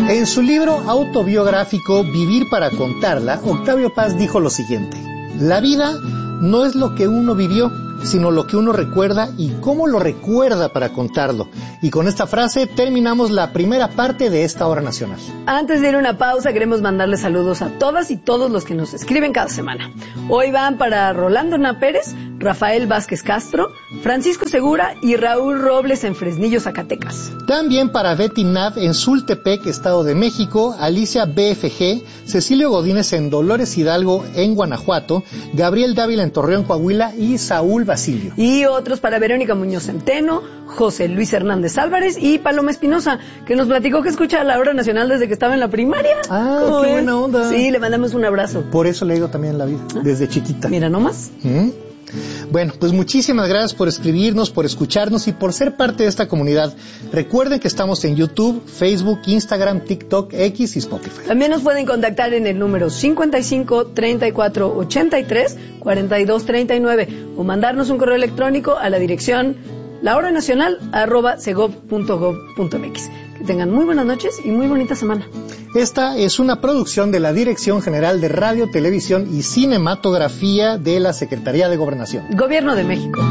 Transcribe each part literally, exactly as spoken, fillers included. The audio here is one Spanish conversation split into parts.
En su libro autobiográfico Vivir para contarla, Octavio Paz dijo lo siguiente: la vida no es lo que uno vivió, sino lo que uno recuerda y cómo lo recuerda para contarlo. Y con esta frase terminamos la primera parte de esta Hora Nacional. Antes de ir a una pausa, queremos mandarle saludos a todas y todos los que nos escriben cada semana. Hoy van para Rolando Na Pérez, Rafael Vázquez Castro, Francisco Segura y Raúl Robles en Fresnillo, Zacatecas. También para Betty Nav en Sultepec, Estado de México, Alicia B F G, Cecilio Godínez en Dolores Hidalgo en Guanajuato, Gabriel Dávila en Torreón, Coahuila y Saúl Basilio. Y otros para Verónica Muñoz Centeno, José Luis Hernández Álvarez y Paloma Espinosa, que nos platicó que escucha la Hora Nacional desde que estaba en la primaria. Ah, qué ven? buena onda. Sí, le mandamos un abrazo. Por eso le digo también la vida, ¿Ah? Desde chiquita. Mira nomás. ¿Mm? Bueno, pues muchísimas gracias por escribirnos, por escucharnos y por ser parte de esta comunidad. Recuerden que estamos en YouTube, Facebook, Instagram, TikTok, X y Spotify. También nos pueden contactar en el número cincuenta y cinco, treinta y cuatro, ochenta y tres, cuarenta y dos, treinta y nueve o mandarnos un correo electrónico a la dirección lahoranacional arroba segov punto gov punto mx. Que tengan muy buenas noches y muy bonita semana. Esta es una producción de la Dirección General de Radio, Televisión y Cinematografía de la Secretaría de Gobernación. Gobierno de México.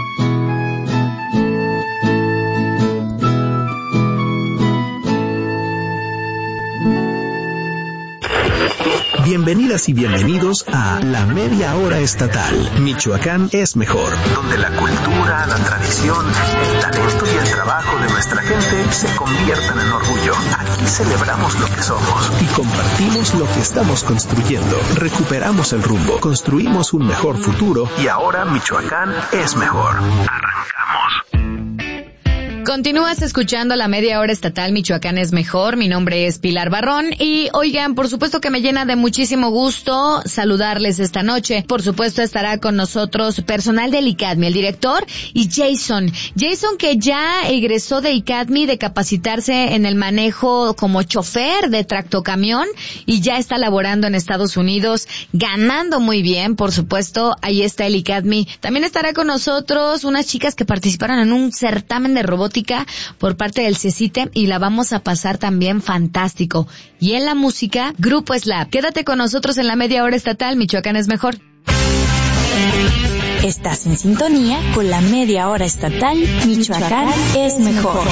Bienvenidas y bienvenidos a La Media Hora Estatal. Michoacán es mejor. Donde la cultura, la tradición, el talento y el trabajo de nuestra gente se convierten en orgullo. Aquí celebramos lo que somos y compartimos lo que estamos construyendo. Recuperamos el rumbo, construimos un mejor futuro y ahora Michoacán es mejor. Arrancamos. Continúas escuchando La Media Hora Estatal, Michoacán es mejor. Mi nombre es Pilar Barrón y oigan, por supuesto que me llena de muchísimo gusto saludarles esta noche. Por supuesto estará con nosotros personal del ICADMI, el director, y Jason. Jason que ya egresó de ICADMI de capacitarse en el manejo como chofer de tractocamión y ya está laborando en Estados Unidos, ganando muy bien, por supuesto. Ahí está el ICADMI. También estará con nosotros unas chicas que participaron en un certamen de robótica por parte del CECITE y la vamos a pasar también fantástico. Y en la música, Grupo Slap. Quédate con nosotros en La Media Hora Estatal, Michoacán es mejor. Estás en sintonía con La Media Hora Estatal, Michoacán es mejor.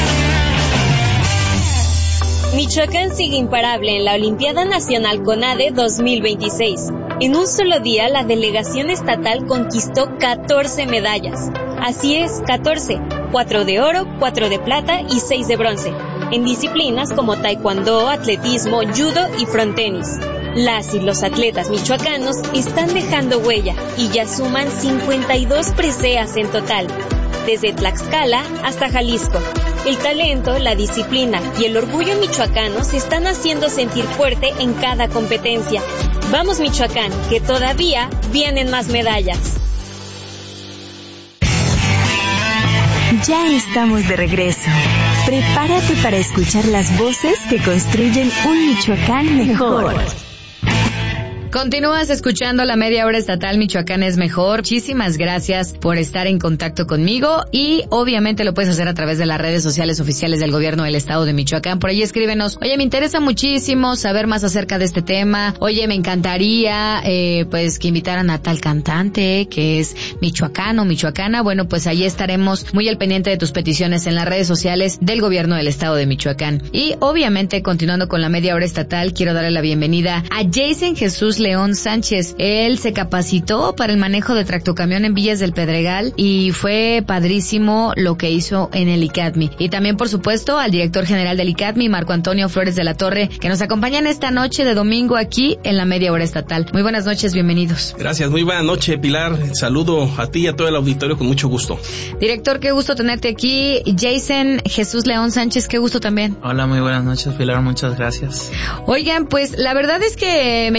Michoacán sigue imparable en la Olimpiada Nacional CONADE dos mil veintiséis. En un solo día, la delegación estatal conquistó catorce medallas. Así es, catorce. cuatro de oro, cuatro de plata y seis de bronce. En disciplinas como taekwondo, atletismo, judo y frontenis. Las y los atletas michoacanos están dejando huella y ya suman cincuenta y dos preseas en total. Desde Tlaxcala hasta Jalisco. El talento, la disciplina y el orgullo michoacano se están haciendo sentir fuerte en cada competencia. Vamos Michoacán, que todavía vienen más medallas. Ya estamos de regreso. Prepárate para escuchar las voces que construyen un Michoacán mejor. Continúas escuchando La Media Hora Estatal, Michoacán es mejor. Muchísimas gracias por estar en contacto conmigo y obviamente lo puedes hacer a través de las redes sociales oficiales del gobierno del estado de Michoacán. Por ahí escríbenos, oye, me interesa muchísimo saber más acerca de este tema. Oye, me encantaría eh, pues que invitaran a tal cantante que es michoacano, michoacana. Bueno, pues ahí estaremos muy al pendiente de tus peticiones en las redes sociales del gobierno del estado de Michoacán. Y obviamente, continuando con La Media Hora Estatal, quiero darle la bienvenida a Jason Jesús León Sánchez. Él se capacitó para el manejo de tractocamión en Villas del Pedregal y fue padrísimo lo que hizo en el ICADMI. Y también, por supuesto, al director general del ICADMI, Marco Antonio Flores de la Torre, que nos acompañan esta noche de domingo aquí en La Media Hora Estatal. Muy buenas noches, bienvenidos. Gracias, muy buena noche, Pilar. Saludo a ti y a todo el auditorio con mucho gusto. Director, qué gusto tenerte aquí. Jason Jesús León Sánchez, qué gusto también. Hola, muy buenas noches, Pilar, muchas gracias. Oigan, pues la verdad es que me llena de mucho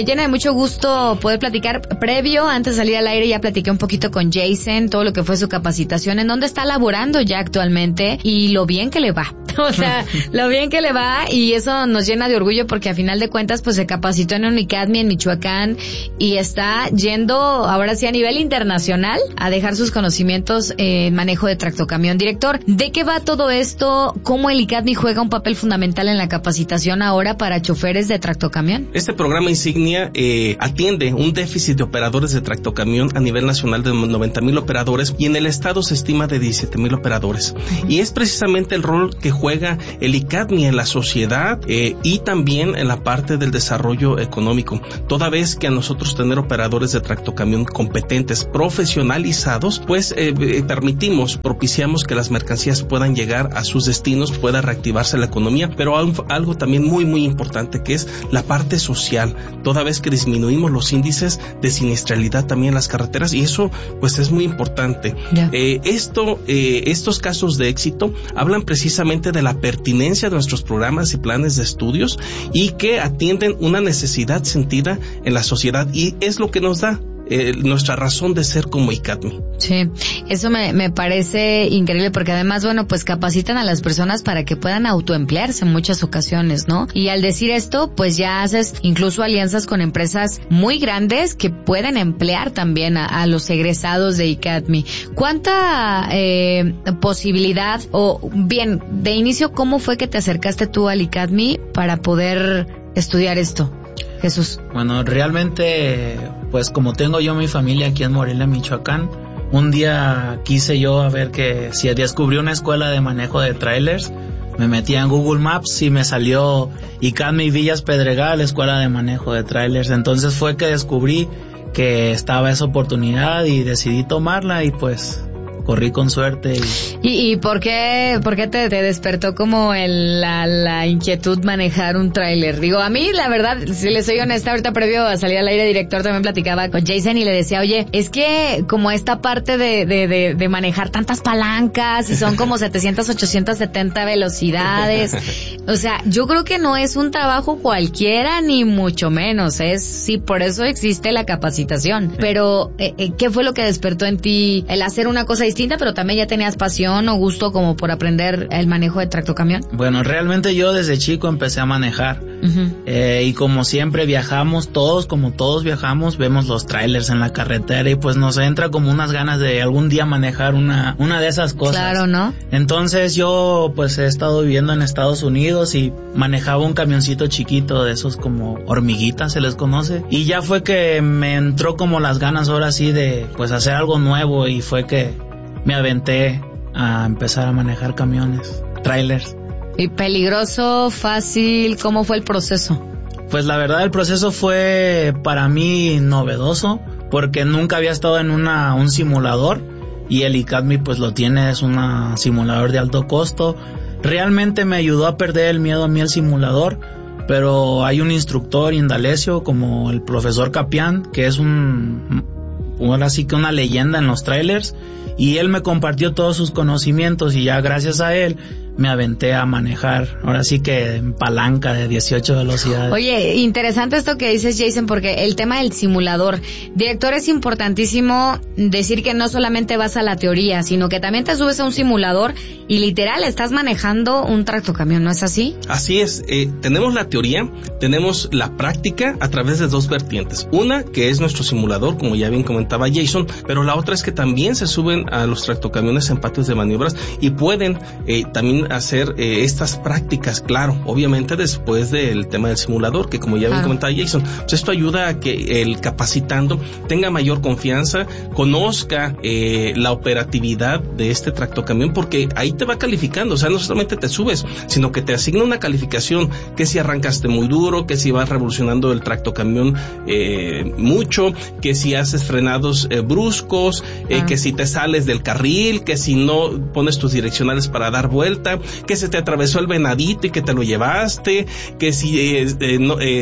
mucho gusto poder platicar. Previo, antes de salir al aire, ya platiqué un poquito con Jason, todo lo que fue su capacitación, en dónde está laborando ya actualmente y lo bien que le va. O sea, lo bien que le va, y eso nos llena de orgullo porque a final de cuentas pues se capacitó en Unicadmi en Michoacán y está yendo ahora sí a nivel internacional a dejar sus conocimientos en manejo de tractocamión. Director, ¿de qué va todo esto? ¿Cómo el Unicadmi juega un papel fundamental en la capacitación ahora para choferes de tractocamión? Este programa insignia eh, atiende un déficit de operadores de tractocamión a nivel nacional de noventa mil operadores y en el estado se estima de diecisiete mil operadores. Uh-huh. Y es precisamente el rol que juega juega el Unicadmi en la sociedad eh, y también en la parte del desarrollo económico. Toda vez que a nosotros tener operadores de tractocamión competentes, profesionalizados, pues eh, eh, permitimos, propiciamos que las mercancías puedan llegar a sus destinos, pueda reactivarse la economía, pero algo, algo también muy muy importante que es la parte social. Toda vez que disminuimos los índices de siniestralidad también en las carreteras, y eso pues es muy importante. Yeah. Eh, esto, eh, estos casos de éxito hablan precisamente de la pertinencia de nuestros programas y planes de estudios y que atienden una necesidad sentida en la sociedad, y es lo que nos da Eh, nuestra razón de ser como Unicadmi. Sí, eso me, me parece increíble porque además, bueno, pues capacitan a las personas para que puedan autoemplearse en muchas ocasiones, ¿no? Y al decir esto, pues ya haces incluso alianzas con empresas muy grandes que pueden emplear también a, a los egresados de Unicadmi. ¿Cuánta eh, posibilidad, o bien, de inicio, cómo fue que te acercaste tú al Unicadmi para poder estudiar esto, Jesús? Bueno, realmente, pues como tengo yo mi familia aquí en Morelia, Michoacán, un día quise yo a ver que si descubrí una escuela de manejo de trailers. Me metí en Google Maps y me salió Unicadmi Villas Pedregal, escuela de manejo de trailers. Entonces fue que descubrí que estaba esa oportunidad y decidí tomarla, y pues corrí con suerte. Y, ¿Y, y por qué, por qué te, te despertó como el, la, la inquietud manejar un tráiler? Digo, a mí, la verdad, si les soy honesta, ahorita previo a salir al aire, director, también platicaba con Jason y le decía, oye, es que como esta parte de, de, de, de manejar tantas palancas y son como setecientas, ochocientas setenta velocidades, o sea, yo creo que no es un trabajo cualquiera, ni mucho menos, es, sí, por eso existe la capacitación. Pero, eh, ¿qué fue lo que despertó en ti el hacer una cosa distinta? Pero también ya tenías pasión o gusto como por aprender el manejo de tractocamión. Bueno, realmente yo desde chico empecé a manejar. Uh-huh. eh, y como siempre viajamos, todos como todos viajamos, vemos los trailers en la carretera y pues nos entra como unas ganas de algún día manejar una, una de esas cosas. Claro, ¿no? Entonces yo pues he estado viviendo en Estados Unidos y manejaba un camioncito chiquito de esos como hormiguitas se les conoce, y ya fue que me entró como las ganas ahora sí de pues hacer algo nuevo, y fue que me aventé a empezar a manejar camiones, trailers. ¿Y peligroso, fácil? ¿Cómo fue el proceso? Pues la verdad el proceso fue para mí novedoso porque nunca había estado en una un simulador, y el Unicadmi pues lo tiene, es un simulador de alto costo. Realmente me ayudó a perder el miedo a mí el simulador, pero hay un instructor indalecio como el profesor Capián, que es un, ahora sí que una leyenda en los trailers, y él me compartió todos sus conocimientos y ya gracias a él me aventé a manejar, ahora sí que en palanca de dieciocho velocidades. Oye, interesante esto que dices, Jason, porque el tema del simulador, director, es importantísimo decir que no solamente vas a la teoría, sino que también te subes a un simulador y literal estás manejando un tractocamión, ¿no es así? Así es, eh, tenemos la teoría, tenemos la práctica a través de dos vertientes. Una, que es nuestro simulador, como ya bien comentaba Jason, pero la otra es que también se suben a los tractocamiones en patios de maniobras y pueden eh, también hacer eh, estas prácticas, claro, obviamente después del tema del simulador, que como ya bien comentaba Jason, pues esto ayuda a que el capacitando tenga mayor confianza, conozca eh, la operatividad de este tractocamión, porque ahí te va calificando, o sea, no solamente te subes, sino que te asigna una calificación, que si arrancaste muy duro, que si vas revolucionando el tractocamión eh, mucho, que si haces frenados eh, bruscos, eh, ah. que si te sales del carril, que si no pones tus direccionales para dar vuelta, que se te atravesó el venadito y que te lo llevaste, que si eh, eh, no, eh,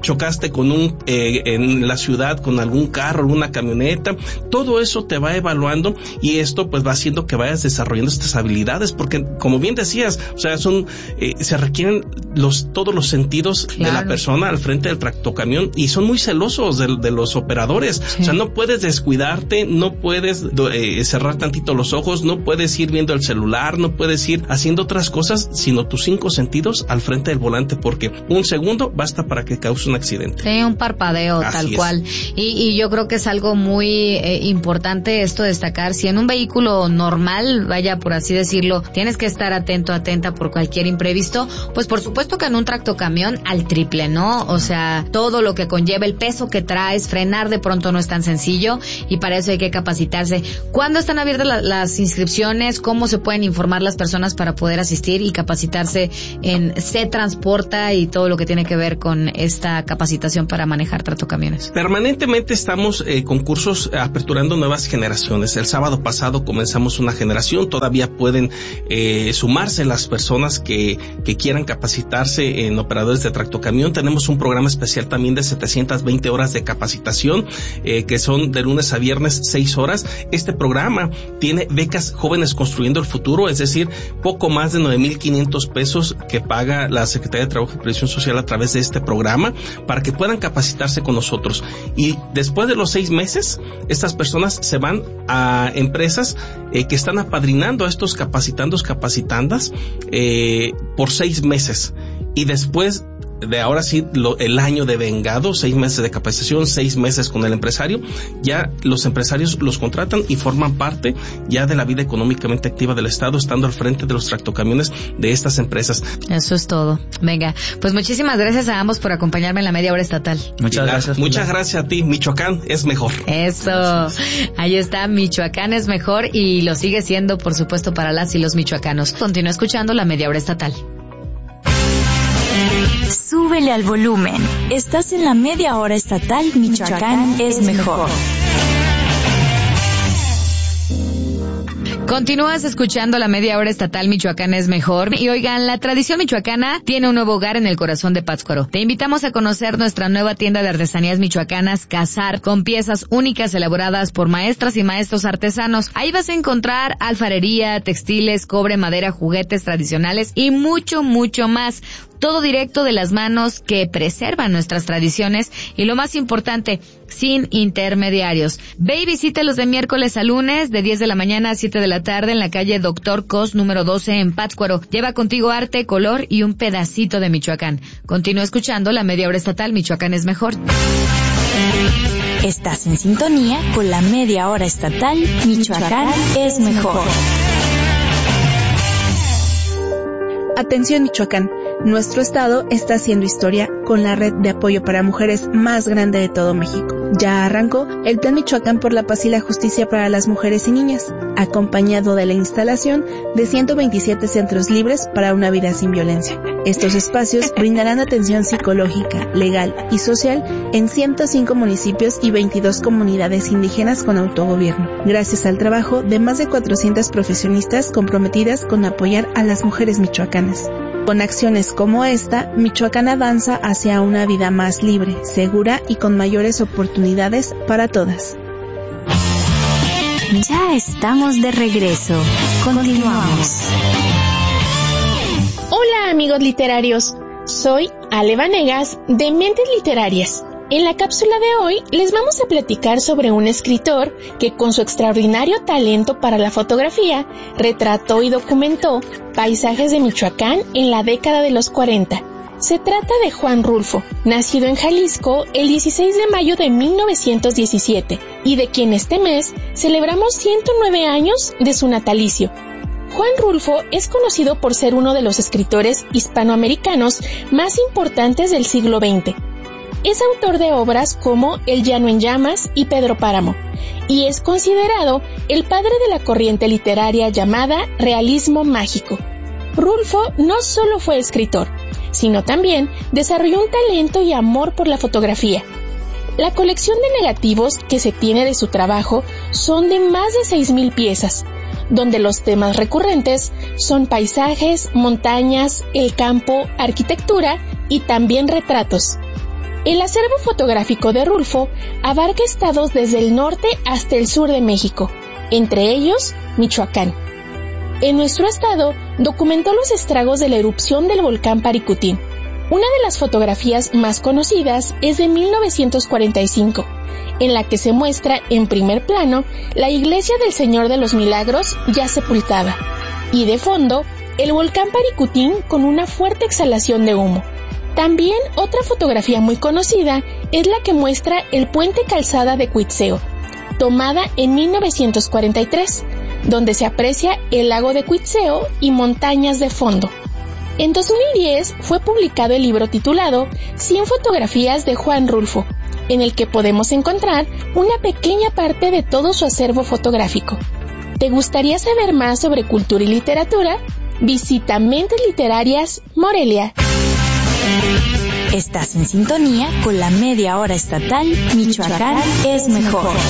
chocaste con un, eh, en la ciudad con algún carro, una camioneta, todo eso te va evaluando y esto pues va haciendo que vayas desarrollando estas habilidades, porque como bien decías, o sea, son, eh, se requieren los, todos los sentidos claro. de la persona al frente del tractocamión y son muy celosos de, de los operadores, sí. o sea, no puedes descuidarte, no puedes eh, cerrar tantito los ojos, no puedes ir viendo el celular, no puedes ir haciendo otras cosas, sino tus cinco sentidos al frente del volante, porque un segundo basta para que cause un accidente. Sí, un parpadeo, Así tal es. cual. Y, y yo creo que es algo muy eh, importante esto destacar. Si en un vehículo normal, vaya por así decirlo, tienes que estar atento, atenta por cualquier imprevisto, pues por supuesto que en un tractocamión al triple, ¿no? O sea, todo lo que conlleva el peso que traes, frenar de pronto no es tan sencillo y para eso hay que capacitarse. ¿Cuándo están abiertas la, las inscripciones? ¿Cómo se pueden informar las personas para poder asistir y capacitarse en Se Transporta y todo lo que tiene que ver con esta capacitación para manejar tractocamiones? Permanentemente estamos eh, con cursos aperturando nuevas generaciones. El sábado pasado comenzamos una generación, todavía pueden eh, sumarse las personas que, que quieran capacitarse en operadores de tractocamión. Tenemos un programa especial también de setecientas veinte horas de capacitación, eh, que son de lunes a viernes seis horas. Este programa tiene becas Jóvenes Construyendo el Futuro, es decir, poco más de nueve mil quinientos pesos que paga la Secretaría de Trabajo y Previsión Social a través de este programa para que puedan capacitarse con nosotros. Y después de los seis meses, estas personas se van a empresas eh, que están apadrinando a estos capacitandos, capacitandas eh, por seis meses. Y después de ahora sí, lo, el año de vengado, seis meses de capacitación, seis meses con el empresario, ya los empresarios los contratan y forman parte ya de la vida económicamente activa del Estado, estando al frente de los tractocamiones de estas empresas. Eso es todo. Venga, pues muchísimas gracias a ambos por acompañarme en la media hora estatal. Muchas la, gracias. Muchas Pilar. gracias a ti. Michoacán es mejor. Eso. Gracias. Ahí está, Michoacán es mejor y lo sigue siendo, por supuesto, para las y los michoacanos. Continúa escuchando la media hora estatal. Súbele al volumen. Estás en la media hora estatal Michoacán, Michoacán es mejor. Continúas escuchando la media hora estatal Michoacán es mejor. Y oigan, la tradición michoacana tiene un nuevo hogar en el corazón de Pátzcuaro. Te invitamos a conocer nuestra nueva tienda de artesanías michoacanas Cazar, con piezas únicas elaboradas por maestras y maestros artesanos. Ahí vas a encontrar alfarería, textiles, cobre, madera, juguetes tradicionales y mucho, mucho más. Todo directo de las manos que preservan nuestras tradiciones y lo más importante, sin intermediarios. Ve y visítalos de miércoles a lunes de diez de la mañana a siete de la tarde en la calle Doctor Cos número doce en Pátzcuaro. Lleva contigo arte, color y un pedacito de Michoacán. Continúa escuchando la media hora estatal Michoacán es mejor. Estás en sintonía con la media hora estatal Michoacán es mejor. Atención Michoacán, nuestro estado está haciendo historia con la red de apoyo para mujeres más grande de todo México. Ya arrancó el Plan Michoacán por la Paz y la Justicia para las Mujeres y Niñas, acompañado de la instalación de ciento veintisiete centros libres para una vida sin violencia. Estos espacios brindarán atención psicológica, legal y social en ciento cinco municipios y veintidós comunidades indígenas con autogobierno, gracias al trabajo de más de cuatrocientas profesionistas comprometidas con apoyar a las mujeres michoacanas. Con acciones como esta, Michoacán avanza hacia una vida más libre, segura y con mayores oportunidades para todas. Ya estamos de regreso. Continuamos. Hola amigos literarios, soy Ale Vanegas de Mentes Literarias. En la cápsula de hoy les vamos a platicar sobre un escritor que con su extraordinario talento para la fotografía retrató y documentó paisajes de Michoacán en la década de los cuarenta. Se trata de Juan Rulfo, nacido en Jalisco el dieciséis de mayo de mil novecientos diecisiete y de quien este mes celebramos ciento nueve años de su natalicio. Juan Rulfo es conocido por ser uno de los escritores hispanoamericanos más importantes del siglo veinte. Es autor de obras como El Llano en Llamas y Pedro Páramo, y es considerado el padre de la corriente literaria llamada realismo mágico. Rulfo no solo fue escritor, sino también desarrolló un talento y amor por la fotografía. La colección de negativos que se tiene de su trabajo son de más de seis mil piezas, donde los temas recurrentes son paisajes, montañas, el campo, arquitectura y también retratos. El acervo fotográfico de Rulfo abarca estados desde el norte hasta el sur de México, entre ellos Michoacán. En nuestro estado documentó los estragos de la erupción del volcán Paricutín. Una de las fotografías más conocidas es de mil novecientos cuarenta y cinco, en la que se muestra en primer plano la iglesia del Señor de los Milagros ya sepultada, y de fondo el volcán Paricutín con una fuerte exhalación de humo. También otra fotografía muy conocida es la que muestra el puente Calzada de Cuitzeo, tomada en mil novecientos cuarenta y tres, donde se aprecia el lago de Cuitzeo y montañas de fondo. En dos mil diez fue publicado el libro titulado cien fotografías de Juan Rulfo, en el que podemos encontrar una pequeña parte de todo su acervo fotográfico. ¿Te gustaría saber más sobre cultura y literatura? Visita Mentes Literarias Morelia. Estás en sintonía con la media hora estatal Michoacán es mejor.